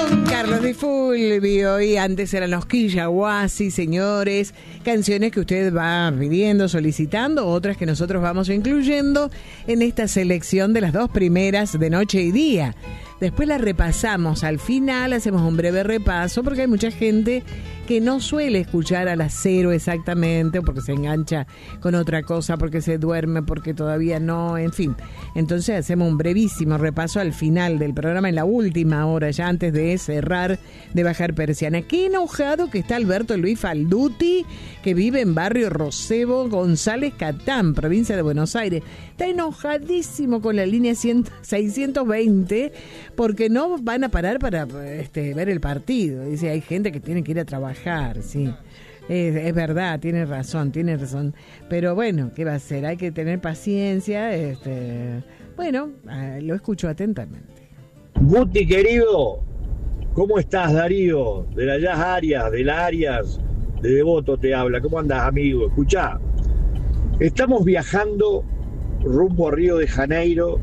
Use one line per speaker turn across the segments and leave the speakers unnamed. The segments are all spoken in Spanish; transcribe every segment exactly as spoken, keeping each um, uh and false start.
Carlos Di Fulvio, y antes eran los Quillahuasi, señores, canciones que usted va pidiendo, solicitando, otras que nosotros vamos incluyendo en esta selección de las dos primeras de Noche y Día. Después la repasamos, al final hacemos un breve repaso porque hay mucha gente que no suele escuchar a las cero exactamente, porque se engancha con otra cosa, porque se duerme, porque todavía no, en fin. Entonces hacemos un brevísimo repaso al final del programa, en la última hora, ya antes de cerrar, de bajar persiana. Qué enojado que está Alberto Luis Falduti, que vive en barrio Rosebo González Catán, provincia de Buenos Aires. Está enojadísimo con la línea seiscientos veinte, porque no van a parar para este, ver el partido. Dice, hay gente que tiene que ir a trabajar, sí. Es, es verdad, tiene razón, tiene razón. Pero bueno, ¿qué va a hacer? Hay que tener paciencia. Este, bueno, eh, lo escucho atentamente.
Guti, querido, ¿cómo estás, Darío? De la Jazz Arias, de la Arias, de Devoto te habla. ¿Cómo andás, amigo? Escuchá, estamos viajando rumbo a Río de Janeiro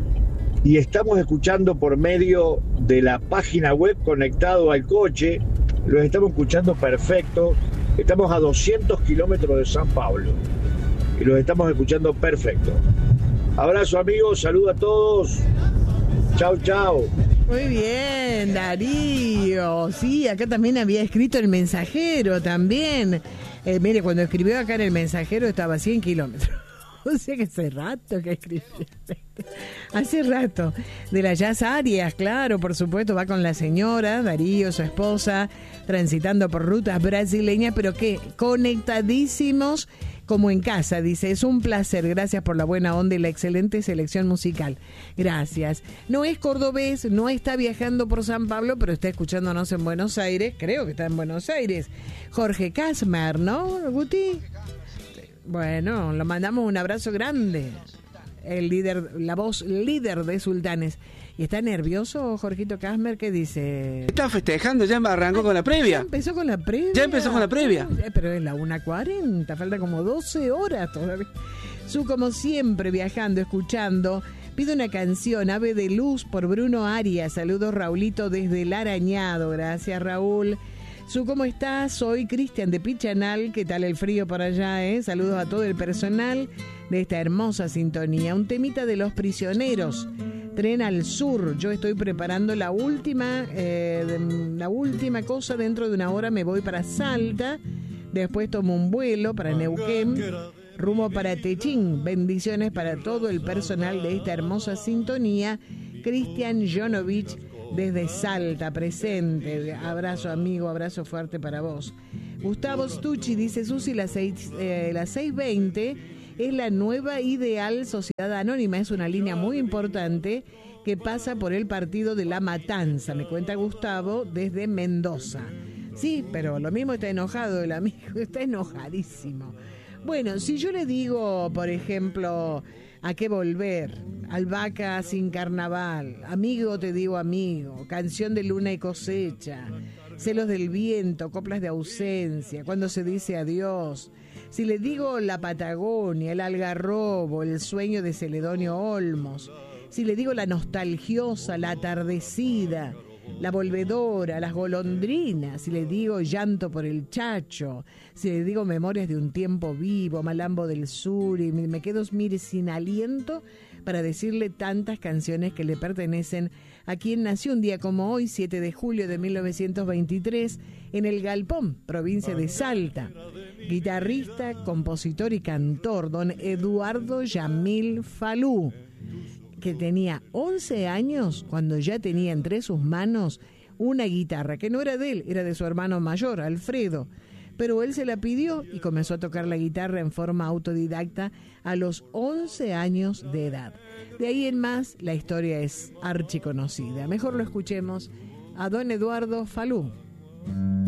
y estamos escuchando por medio de la página web conectado al coche. Los estamos escuchando perfecto. Estamos a doscientos kilómetros de San Pablo y los estamos escuchando perfecto. Abrazo, amigos, saludo a todos. Chau, chau.
Muy bien, Darío. Sí, acá también había escrito el mensajero también. Eh, mire, cuando escribió acá en el mensajero estaba a cien kilómetros. O sea que hace rato que escribió. Hace rato. De la Jazz Arias, claro, por supuesto, va con la señora, Darío, su esposa, transitando por rutas brasileñas, pero que conectadísimos como en casa. Dice, es un placer, gracias por la buena onda y la excelente selección musical. Gracias. No es cordobés, no está viajando por San Pablo, pero está escuchándonos en Buenos Aires. Creo que está en Buenos Aires. Jorge Casmar, ¿no, Guti? Bueno, le mandamos un abrazo grande. El líder, la voz líder de Sultanes. ¿Y está nervioso, Jorgito Casmer? ¿Qué dice?
Está festejando, ya arrancó Ay, con la previa.
Ya empezó con la previa.
Ya empezó con la previa.
Pero es la una cuarenta, falta como doce horas todavía. Su, como siempre, viajando, escuchando. Pido una canción, Ave de Luz, por Bruno Arias. Saludos, Raulito, desde El Arañado. Gracias, Raúl. Su, ¿cómo estás? Soy Cristian de Pichanal. ¿Qué tal el frío por allá, eh? Saludos a todo el personal de esta hermosa sintonía. Un temita de Los Prisioneros. Tren al Sur. Yo estoy preparando la última, eh, la última cosa. Dentro de una hora me voy para Salta. Después tomo un vuelo para Neuquén. Rumbo para Techín. Bendiciones para todo el personal de esta hermosa sintonía. Cristian Jonovich, desde Salta, presente. Abrazo, amigo, abrazo fuerte para vos. Gustavo Stucci dice, Susi, la seis, eh, la seiscientos veinte es la nueva ideal sociedad anónima. Es una línea muy importante que pasa por el partido de La Matanza, me cuenta Gustavo, desde Mendoza. Sí, pero lo mismo está enojado el amigo, está enojadísimo. Bueno, si yo le digo, por ejemplo, ¿a qué volver? Albahaca sin carnaval, amigo te digo amigo, canción de luna y cosecha, celos del viento, coplas de ausencia, cuando se dice adiós. Si le digo la Patagonia, el algarrobo, el sueño de Celedonio Olmos, si le digo la nostalgiosa, la atardecida, la volvedora, las golondrinas, si le digo llanto por el Chacho, si le digo memorias de un tiempo vivo, Malambo del Sur, y me quedo, mire, sin aliento para decirle tantas canciones que le pertenecen a quien nació un día como hoy, siete de julio de mil novecientos veintitrés, en El Galpón, provincia de Salta. Guitarrista, compositor y cantor, don Eduardo Yamil Falú, que tenía once años cuando ya tenía entre sus manos una guitarra, que no era de él, era de su hermano mayor, Alfredo. Pero él se la pidió y comenzó a tocar la guitarra en forma autodidacta a los once años de edad. De ahí en más, la historia es archiconocida. Mejor lo escuchemos a don Eduardo Falú.